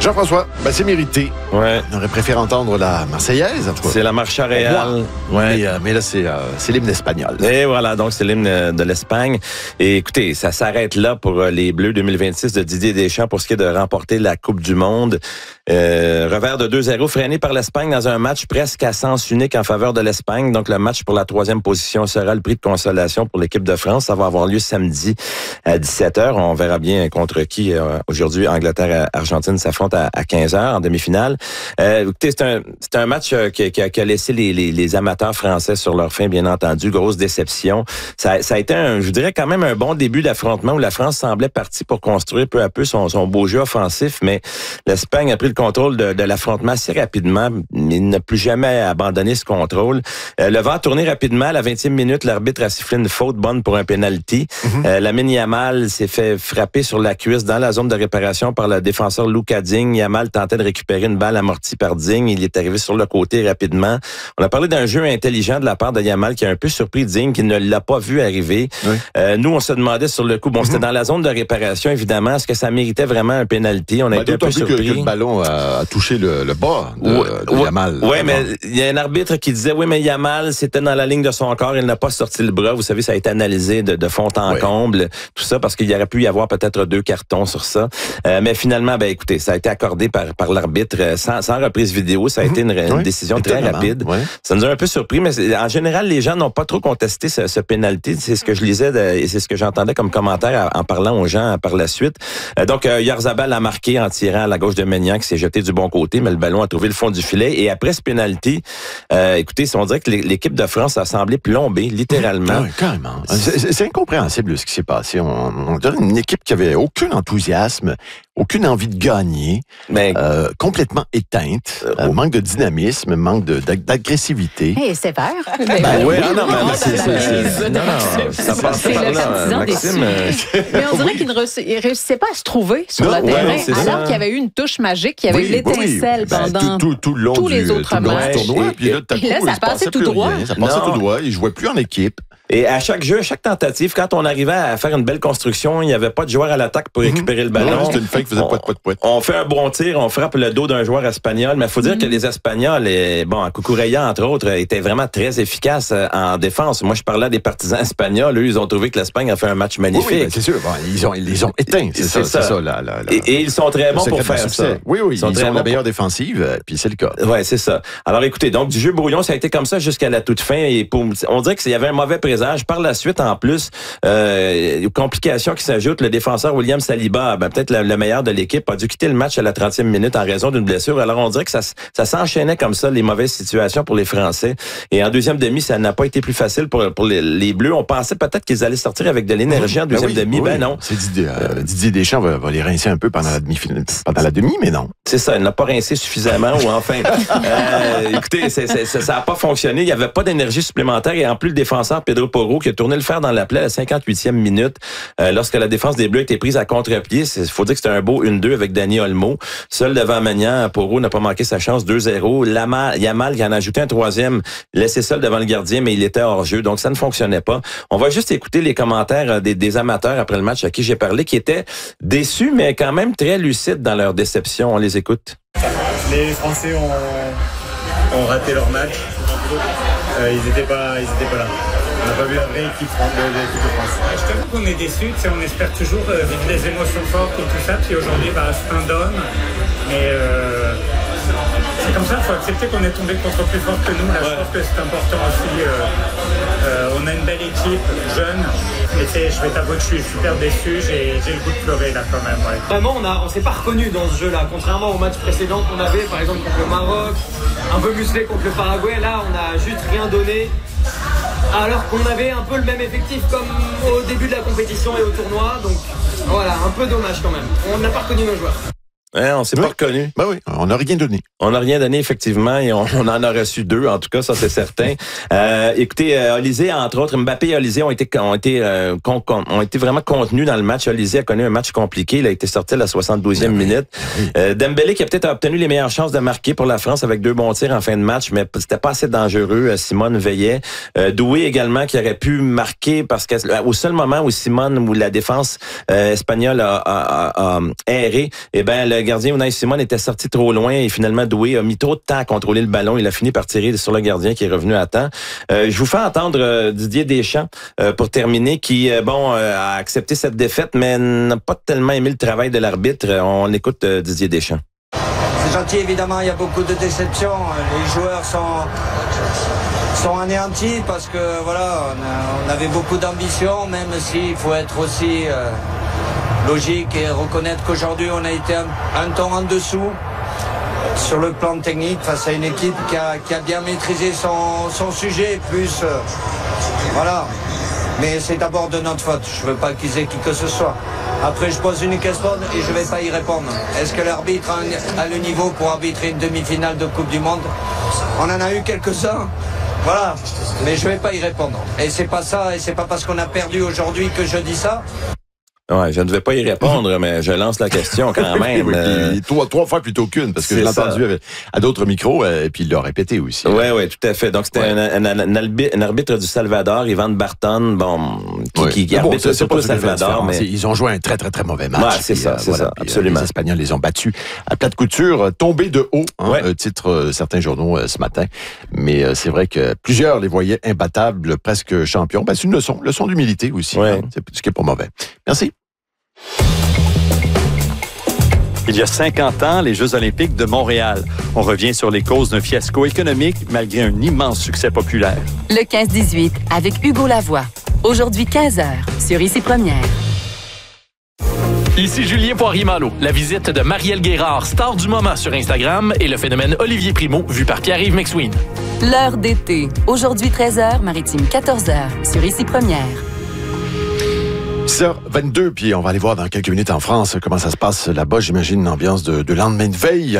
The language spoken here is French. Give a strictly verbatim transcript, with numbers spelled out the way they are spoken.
Jean-François, ben c'est mérité. Ouais. On aurait préféré entendre la Marseillaise, en tout cas. C'est la marcha réale. Ouais. Mais, euh, mais là, c'est, euh, c'est l'hymne espagnol. Et voilà, donc c'est l'hymne de l'Espagne. Et écoutez, ça s'arrête là pour les Bleus deux mille vingt-six de Didier Deschamps pour ce qui est de remporter la Coupe du Monde. Euh, revers de deux zéro freiné par l'Espagne dans un match presque à sens unique en faveur de l'Espagne. Donc le match pour la troisième position sera le prix de consolation pour l'équipe de France. Ça va avoir lieu samedi à dix-sept heures. On verra bien contre qui. Euh, aujourd'hui, Angleterre-Argentine s'affronte à, à quinze heures en demi-finale. Euh, écoutez, c'est un, c'est un match qui, qui, a, qui a laissé les, les, les amateurs français sur leur faim, bien entendu. Grosse déception. Ça, ça a été, un, je dirais, quand même un bon début d'affrontement où la France semblait partie pour construire peu à peu son, son beau jeu offensif, mais l'Espagne a pris le contrôle de, de l'affrontement assez rapidement. Il n'a plus jamais abandonné ce contrôle. Euh, le vent a tourné rapidement. À la vingtième minute, l'arbitre a sifflé une faute bonne pour un penalty. Mm-hmm. Euh, Lamine Yamal s'est fait frapper sur la cuisse dans la zone de réparation par le défenseur Lucas Digne. Yamal tentait de récupérer une balle amortie par Digne. Il est arrivé sur le côté rapidement. On a parlé d'un jeu intelligent de la part de Yamal qui a un peu surpris Digne, qui ne l'a pas vu arriver. Oui. Euh, nous, on se demandait sur le coup, bon, mm-hmm. c'était dans la zone de réparation, évidemment. Est-ce que ça méritait vraiment un penalty? On a bah, été un peu surpris. Que, que le ballon a, a touché le, le bas de, ouais, de Yamal. Oui, mais il y a un arbitre qui disait, oui, mais Yamal, c'était dans la ligne de son corps. Il n'a pas sorti le bras. Vous savez, ça a été analysé de, de fond en oui. comble. Tout ça parce qu'il y aurait pu y avoir peut-être deux cartons sur ça. Euh, mais finalement, ben écoutez, ça a été accordé par, par l'arbitre sans, sans reprise vidéo. Ça a mm-hmm. été une, une oui. décision très rapide. Oui. Ça nous a un peu surpris, mais en général, les gens n'ont pas trop contesté ce, ce pénalty. C'est ce que je lisais de, et c'est ce que j'entendais comme commentaire en parlant aux gens par la suite. Euh, donc, euh, Yarzabal a marqué en tirant à la gauche de Maignan qui s'est jeté du bon côté, mais le ballon a trouvé le fond du filet. Et après ce pénalty, euh, écoutez, on dirait que l'équipe de France a semblé plombée, littéralement. Oui, carrément. C'est, c'est incompréhensible ce qui s'est passé. On, on dirait une équipe qui avait aucun enthousiasme, aucune envie de gagner, mais, euh, complètement éteinte, euh, euh, manque de dynamisme, manque de, d'agressivité. Et c'est sévère. Ben, ben oui, non, non, mais c'est, c'est, c'est, non, non, ça passe c'est par le là, Maxime. Mais on dirait qu'il ne réussissait pas à se trouver sur non, le terrain, ouais, alors ça. Qu'il y avait eu une touche magique, qu'il y avait oui, eu l'étincelle oui. Ben, pendant tout, tout, tout le long tous du, les autres tout le long matchs. du tournoi. Et, puis là, tout à coup, et là, ça passait tout droit. Rien, ça passait tout droit. Il jouait plus en équipe. Et à chaque jeu, à chaque tentative, quand on arrivait à faire une belle construction, il n'y avait pas de joueur à l'attaque pour récupérer mm-hmm. le ballon. Non, c'était une fake qui faisait on, poète, poète, poète. On fait un bon tir, on frappe le dos d'un joueur espagnol, mais il faut dire mm-hmm. que les Espagnols, et, bon, Cucurella, entre autres, étaient vraiment très efficaces en défense. Moi, je parlais des partisans espagnols. Eux, ils ont trouvé que l'Espagne a fait un match magnifique. Oui, ben, c'est sûr. Bon, ils, ont, ils les ont éteints. C'est, c'est ça. ça. C'est ça la, la, la, et, et ils sont très bons pour faire ça. Oui, oui. Ils, ils ont la meilleure pour... défensive, puis c'est le cas. Oui, c'est ça. Alors, écoutez, donc, du jeu brouillon, ça a été comme ça jusqu'à la toute fin. Et pour, on dirait qu'il y avait un mauvais présage. Par la suite, en plus, euh, complications qui s'ajoutent, le défenseur William Saliba, ben, peut-être le, le meilleur de l'équipe, a dû quitter le match à la trentième minute en raison d'une blessure. Alors on dirait que ça, ça s'enchaînait comme ça, les mauvaises situations pour les Français. Et en deuxième demi, ça n'a pas été plus facile pour, pour les, les Bleus. On pensait peut-être qu'ils allaient sortir avec de l'énergie en deuxième ben oui, demi. Oui. Ben non. C'est Didier, euh, Didier Deschamps va, va les rincer un peu pendant la demi, pendant la demi, mais non. C'est ça, il n'a pas rincé suffisamment ou enfin. euh, écoutez, c'est, c'est, ça n'a pas fonctionné. Il n'y avait pas d'énergie supplémentaire et en plus le défenseur Pedro Porro qui a tourné le fer dans la plaie à la cinquante-huitième minute euh, lorsque la défense des Bleus était prise à contre-pied. Il faut dire que c'était un beau un deux avec Dani Olmo. Seul devant Maignan, Porro n'a pas manqué sa chance, deux zéro. Lama, Yamal qui en a ajouté un troisième, laissé seul devant le gardien, mais il était hors jeu, donc ça ne fonctionnait pas. On va juste écouter les commentaires des, des amateurs après le match à qui j'ai parlé, qui étaient déçus, mais quand même très lucides dans leur déception. On les écoute. Les Français ont, ont raté leur match. Euh, ils n'étaient pas, ils étaient pas là. On n'a pas vu la vraie équipe de l'équipe de France. Je t'avoue qu'on est déçus, on espère toujours euh, vivre des émotions fortes et tout ça, puis aujourd'hui, bah, c'est un dôme, mais euh, c'est comme ça, il faut accepter qu'on est tombé contre plus fort que nous, là, ouais. Je pense que c'est important aussi, euh, euh, on a une belle équipe, jeune, mais je vais t'avouer que je suis super déçu, j'ai, j'ai le goût de pleurer là quand même. Ouais. Vraiment, on a, on s'est pas reconnu dans ce jeu-là, contrairement au match précédent qu'on avait, par exemple contre le Maroc, un peu musclé contre le Paraguay, là on a juste rien donné. Alors qu'on avait un peu le même effectif comme au début de la compétition et au tournoi, donc voilà, un peu dommage quand même. On n'a pas reconnu nos joueurs. Hein, on s'est oui. pas reconnu. Ben oui, on n'a rien donné. On n'a rien donné, effectivement, et on, on en a reçu deux, en tout cas, ça c'est certain. Euh, écoutez, euh, Olysée, entre autres, Mbappé et Olysée ont été, ont été, euh, con, con, ont été vraiment contenus dans le match. Olysée a connu un match compliqué, il a été sorti à la soixante-douzième oui. minute. Oui. Euh, Dembélé qui a peut-être obtenu les meilleures chances de marquer pour la France avec deux bons tirs en fin de match, mais c'était pas assez dangereux. Simone veillait. Euh, Doué également qui aurait pu marquer parce qu'au seul moment où Simone, où la défense euh, espagnole a, a, a, a erré, eh ben le gardien Unai Simon était sorti trop loin et finalement Doué a mis trop de temps à contrôler le ballon. Il a fini par tirer sur le gardien qui est revenu à temps. Euh, je vous fais entendre euh, Didier Deschamps euh, pour terminer, qui euh, bon euh, a accepté cette défaite, mais n'a pas tellement aimé le travail de l'arbitre. On écoute euh, Didier Deschamps. C'est gentil, évidemment, il y a beaucoup de déceptions. Les joueurs sont, sont anéantis parce que voilà, on, a, on avait beaucoup d'ambition, même s'il faut être aussi euh, logique et reconnaître qu'aujourd'hui on a été un, un ton en dessous sur le plan technique face à une équipe qui a, qui a bien maîtrisé son, son sujet, plus euh, voilà. Mais c'est d'abord de notre faute. Je ne veux pas accuser qui que ce soit. Après, je pose une question et je ne vais pas y répondre. Est-ce que l'arbitre a, a le niveau pour arbitrer une demi-finale de Coupe du Monde? On en a eu quelques-uns. Voilà. Mais je ne vais pas y répondre. Et c'est pas ça, et c'est pas parce qu'on a perdu aujourd'hui que je dis ça. Ouais, je ne devais pas y répondre, mais je lance la question quand même. Oui, puis, trois, trois fois plutôt qu'une, parce que je l'ai entendu avec, à d'autres micros, euh, et puis il l'a répété aussi. Oui, oui, tout à fait. Donc, c'était ouais. un, un, un, un arbitre du Salvador, Ivan Barton, bon, qui, oui. qui, qui bon, arbitre surtout le Salvador. Mais... Ils ont joué un très, très, très mauvais match. Ouais, c'est ça, euh, c'est voilà, ça, puis, absolument. Euh, les Espagnols les ont battus à plate couture, tombés de haut, hein, ouais. euh, titre euh, certains journaux euh, ce matin. Mais euh, c'est vrai que plusieurs les voyaient imbattables, presque champions. Ben, c'est une leçon, leçon d'humilité aussi, ouais. hein, c'est ce qui est pas mauvais. Merci. Il y a cinquante ans, les Jeux olympiques de Montréal. On revient sur les causes d'un fiasco économique malgré un immense succès populaire. Le quinze dix-huit, avec Hugo Lavoie. Aujourd'hui, quinze heures, sur Ici Première. Ici Julien Poirier-Malo. La visite de Marielle Guérard, star du moment sur Instagram, et le phénomène Olivier Primo, vu par Pierre-Yves McSween. L'heure d'été. Aujourd'hui, treize heures, Maritime, quatorze heures, sur Ici Première. six heures vingt-deux, puis on va aller voir dans quelques minutes en France comment ça se passe là-bas. J'imagine une ambiance de, de lendemain de veille.